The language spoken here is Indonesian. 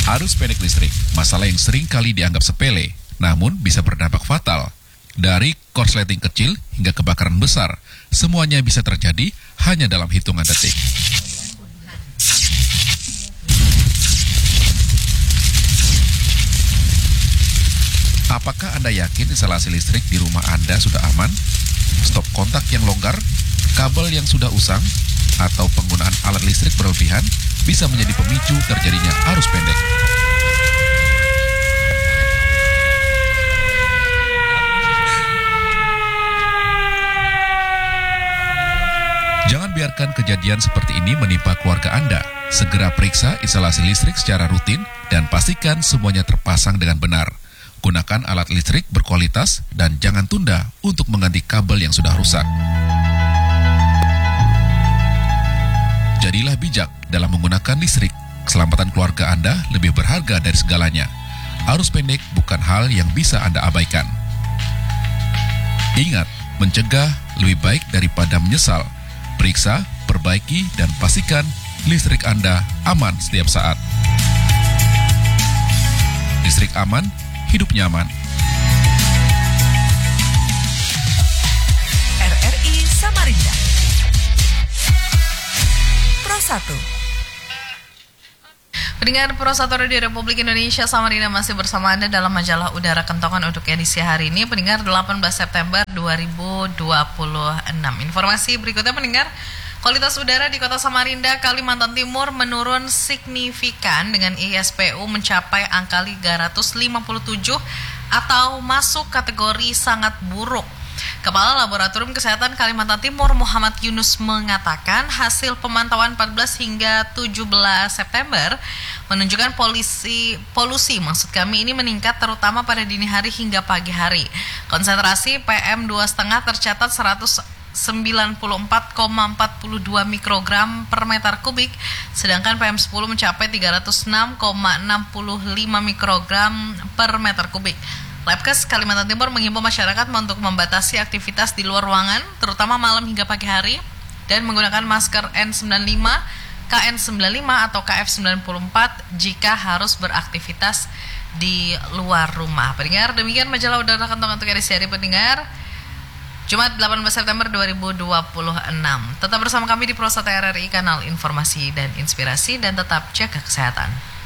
Arus pendek listrik, masalah yang sering kali dianggap sepele, namun bisa berdampak fatal. Dari korsleting kecil hingga kebakaran besar, semuanya bisa terjadi hanya dalam hitungan detik. Apakah Anda yakin instalasi listrik di rumah Anda sudah aman? Stop kontak yang longgar, kabel yang sudah usang, atau penggunaan alat listrik berlebihan bisa menjadi pemicu terjadinya arus pendek. Jangan biarkan kejadian seperti ini menimpa keluarga Anda. Segera periksa instalasi listrik secara rutin dan pastikan semuanya terpasang dengan benar. Gunakan alat listrik berkualitas dan jangan tunda untuk mengganti kabel yang sudah rusak. Jadilah bijak dalam menggunakan listrik. Keselamatan keluarga Anda lebih berharga dari segalanya. Arus pendek bukan hal yang bisa Anda abaikan. Ingat, mencegah lebih baik daripada menyesal. Periksa, perbaiki, dan pastikan listrik Anda aman setiap saat. Listrik aman, hidup nyaman. RRI Samarinda Pro 1. Pendengar Pro 1 Radio Republik Indonesia Samarinda masih bersama Anda dalam majalah Udara Kentongan untuk edisi hari ini. Pendengar 18 September 2026. Informasi berikutnya pendengar, kualitas udara di Kota Samarinda, Kalimantan Timur menurun signifikan dengan ISPU mencapai angka 357 atau masuk kategori sangat buruk. Kepala Laboratorium Kesehatan Kalimantan Timur Muhammad Yunus mengatakan hasil pemantauan 14 hingga 17 September menunjukkan polusi ini meningkat terutama pada dini hari hingga pagi hari. Konsentrasi PM2,5 tercatat 194,42 mikrogram per meter kubik, sedangkan PM10 mencapai 306,65 mikrogram per meter kubik. Labkes Kalimantan Timur mengimbau masyarakat untuk membatasi aktivitas di luar ruangan, terutama malam hingga pagi hari, dan menggunakan masker N95, KN95 atau KF94 jika harus beraktivitas di luar rumah. Pendengar, demikian majalah Udara Kentongan untuk edisi hari pendengar Jumat 18 September 2026. Tetap bersama kami di Pro 1 RRI, kanal informasi dan inspirasi, dan tetap jaga kesehatan.